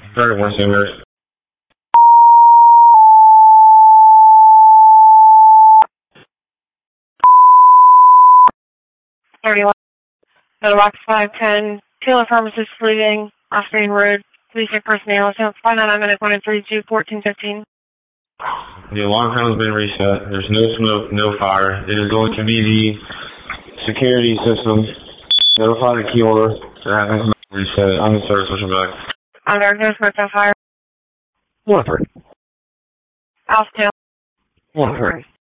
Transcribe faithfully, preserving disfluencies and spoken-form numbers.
Very one singer. thirty-one. Mailbox five ten. Taylor Pharmacist leaving Austin Road. Please check personnel. five nine nine one three two fourteen fifteen. The alarm panel has been reset. There's no smoke, no fire. It is going to be the security system. Notify the key holder. That has been reset. I'm in service. Switching back. I'm there. No smoke, no fire. One three. Alpha. One three.